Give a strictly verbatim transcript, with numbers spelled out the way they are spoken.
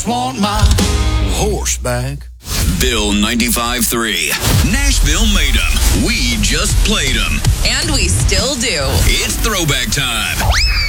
Want my horse back. Bill ninety-five three. Nashville made 'em. We just played 'em. And we still do. It's throwback time.